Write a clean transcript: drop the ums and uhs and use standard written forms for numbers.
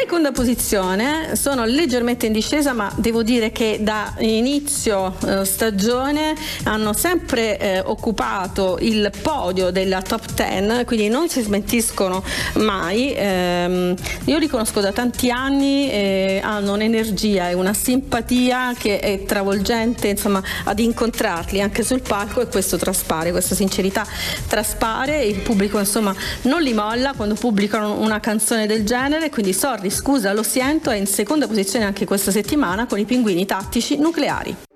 seconda posizione sono leggermente in discesa, ma devo dire che da inizio stagione hanno sempre occupato il podio della top 10, quindi non si smentiscono mai. Io li conosco da tanti anni, hanno un'energia e una simpatia che è travolgente, insomma, ad incontrarli anche sul palco, e questo traspare, questa sincerità traspare. Il pubblico insomma non li molla quando pubblicano una canzone del genere, quindi Sorry, scusa, lo sento è in seconda posizione anche questa settimana con i Pinguini Tattici Nucleari.